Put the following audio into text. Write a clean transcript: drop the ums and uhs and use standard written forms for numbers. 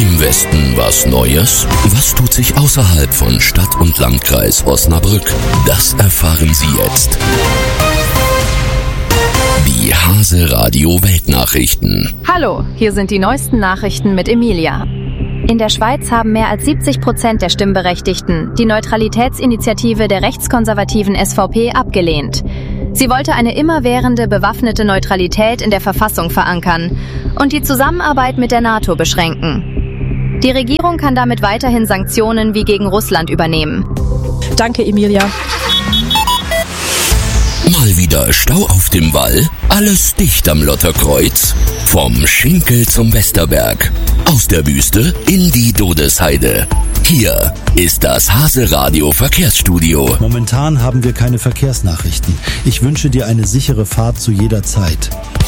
Im Westen was Neues? Was tut sich außerhalb von Stadt und Landkreis Osnabrück? Das erfahren Sie jetzt. Die Hase Radio Weltnachrichten. Hallo, hier sind die neuesten Nachrichten mit Emilia. In der Schweiz haben mehr als 70% der Stimmberechtigten die Neutralitätsinitiative der rechtskonservativen SVP abgelehnt. Sie wollte eine immerwährende bewaffnete Neutralität in der Verfassung verankern und die Zusammenarbeit mit der NATO beschränken. Die Regierung kann damit weiterhin Sanktionen wie gegen Russland übernehmen. Danke, Emilia. Mal wieder Stau auf dem Wall? Alles dicht am Lotterkreuz? Vom Schinkel zum Westerberg. Aus der Wüste in die Dodesheide. Hier ist das Hase Radio Verkehrsstudio. Momentan haben wir keine Verkehrsnachrichten. Ich wünsche dir eine sichere Fahrt zu jeder Zeit.